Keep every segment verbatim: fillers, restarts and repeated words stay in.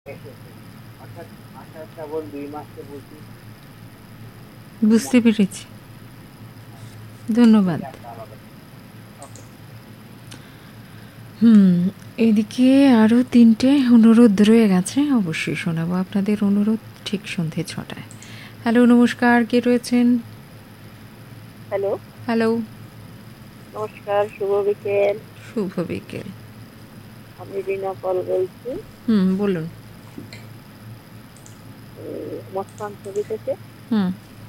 বুঝতে পেরেছি, ধন্যবাদ। হুম এদিকে আরও তিনটে অনুরোধ রয়ে গেছে, অবশ্যই শোনাবো আপনাদের অনুরোধ ঠিক সন্ধে ছটায়। হ্যালো, নমস্কার, কে রয়েছেন? হ্যালো হ্যালো, নমস্কার, শুভ বিকেল। শুভ বিকেল। আমি রিনা পল বলছি, হুম বলুন। মস্তান ছবি থেকে। হুম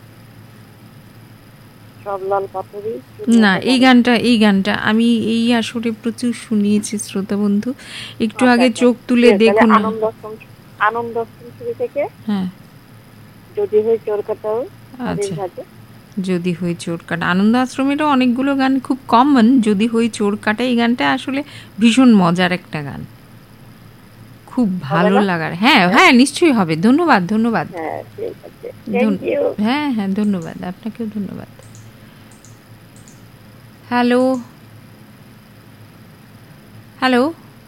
সব লাল পাথরই না, এই গানটা এই গানটা আমি এই আসরে প্রচুর শুনিয়েছি শ্রোতা বন্ধু। একটু আগে চোখ তুলে দেখুন। আনন্দ আনন্দ ছবি থেকে। হ্যাঁ, যদি হয় চোর কাটাও। আচ্ছা, যদি হই চোর কাটা। আনন্দ আশ্রমেরও অনেকগুলো গান খুব কমন। যদি হই চোর কাটা এই গানটা আসলে ভীষণ মজার একটা গান, খুব ভালো লাগার। হ্যাঁ হ্যাঁ নিশ্চয়ই হবে। ধন্যবাদ ধন্যবাদ। হ্যাঁ হ্যাঁ ধন্যবাদ, আপনাকেও ধন্যবাদ। হ্যালো হ্যালো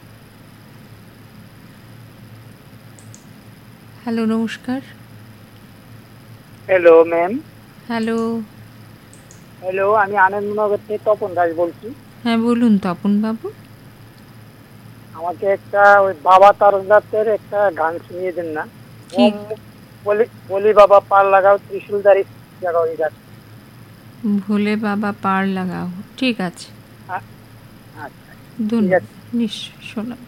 হ্যালো, নমস্কার। Hello ma'am. হ্যালো হ্যালো, আমি আনন্দনগর থেকে তপন দাস বলছি। হ্যাঁ বলুন তপন বাবু। আমাকে একটা ওই বাবা তারকনাথের একটা গান শুনিয়ে দেন না। বলি বলি বাবা পার লাগাও ত্রিশুলদারি জাগাও এই গান। ভোলে বাবা পার লাগাও, ঠিক আছে, ধন্যবাদ, নিশ্চয় শোনাবো।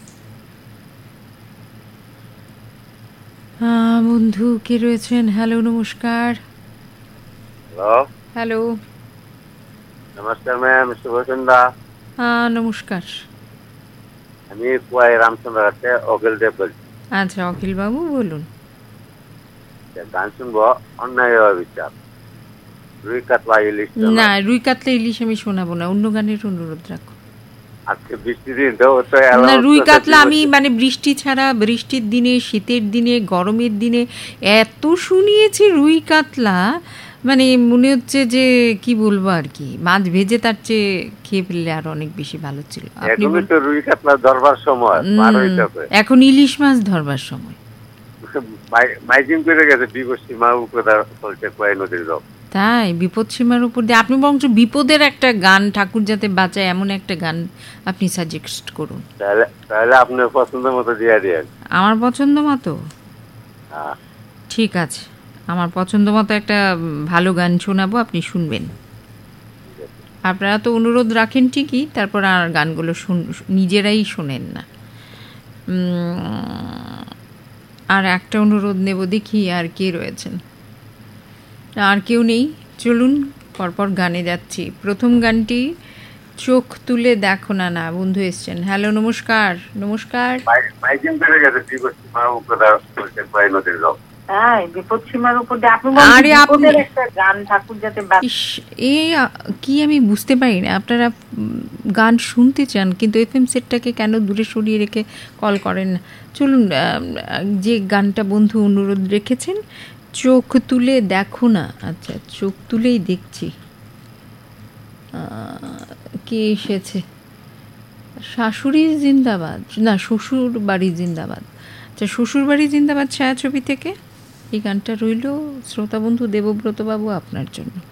বন্ধু কে রয়েছেন? হ্যালো, নমস্কার। হ্যালো হ্যালো, নমস্কার ম্যাম, শুভ সন্ধ্যা। হ্যাঁ নমস্কার। আমি কুয়াই রামচন্দ্রঘাটে অখিল দেব বলছি। আচ্ছা অখিল বাবু বলুন। গান শুনবো অন্যায় বিচার, রুই কাতলা ইলিশ। না, রুই কাতলা ইলিশ আমি শোনাবো না, অন্য গানের অনুরোধ রাখো। আজকে বৃষ্টি দিন তো, না রুই কাতলা আমি মানে বৃষ্টি ছাড়া, বৃষ্টির দিনে, শীতের দিনে, গরমের দিনে এত শুনিয়েছি রুই কাতলা, মানে মনে হচ্ছে যে কি বলবো আর কি, মাছ ভেজে তার চেয়ে খেয়ে ফেললে আর অনেক বেশি ভালো ছিল। আপনি তো রুই কাতলা ধরবার সময়, এখন ইলিশ মাছ ধরবার সময়। মাইজিং করে গেছে বিপদ সীমার উপরে চলছে কুয়াই নদীর জল। তাই বিপদ সীমার উপর দিয়ে আপনি বরঞ্চ বিপদের একটা গান, ঠাকুর যাতে বাঁচায় এমন একটা গান আপনি সাজেস্ট করুন। তাহলে তাহলে আপনার পছন্দ মতো দিয়ে দেন। আমার পছন্দ মতো? ঠিক আছে, আমার পছন্দ মতো একটা ভালো গান শোনাবো, আপনি শুনবেন। আপনারা তো অনুরোধ রাখেন ঠিকই, তারপর আর গানগুলো শুন নিজেরাই শোনেন না। আর একটা অনুরোধ নেব, দেখি আর কে রয়েছেন। আর কেউ নেই, চলুন পরপর গানে যাচ্ছি। প্রথম গানটি চোখ তুলে দেখো না। না বন্ধু এসছেন। হ্যালো, নমস্কার। নমস্কার। কি আমি বুঝতে পারি না, আপনারা গান শুনতে চান কিন্তু এফ এম সেটটাকে কেন দূরে সরিয়ে রেখে কল করেন না। চলুন যে গানটা বন্ধু অনুরোধ রেখেছেন, চোখ তুলে দেখো না। আচ্ছা, চোখ তুলেই দেখছি কে এসেছে। শাশুড়ি জিন্দাবাদ, না শ্বশুর বাড়ি জিন্দাবাদ। আচ্ছা, শ্বশুর বাড়ি জিন্দাবাদ ছায়াছবি থেকে এই গানটা রইল শ্রোতা বন্ধু দেবব্রত বাবু আপনার জন্য।